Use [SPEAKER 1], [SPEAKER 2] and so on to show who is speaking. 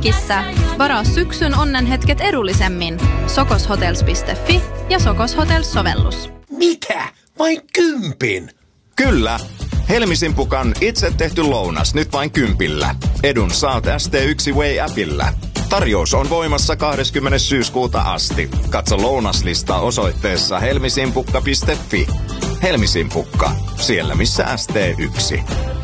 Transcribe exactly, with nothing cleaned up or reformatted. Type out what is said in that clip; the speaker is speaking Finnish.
[SPEAKER 1] Helsingissä. Varaa syksyn onnenhetket edullisemmin. sokoshotels piste fi ja Sokos Hotels-sovellus.
[SPEAKER 2] Mitä? Vain kympin?
[SPEAKER 3] Kyllä. Helmisimpukan itse tehty lounas nyt vain kympillä. Edun saat S T yksi Way-appillä. Tarjous on voimassa kahdeskymmenes syyskuuta asti. Katso lounaslista osoitteessa helmisimpukka piste fi. Helmisimpukka, siellä missä S T yksi.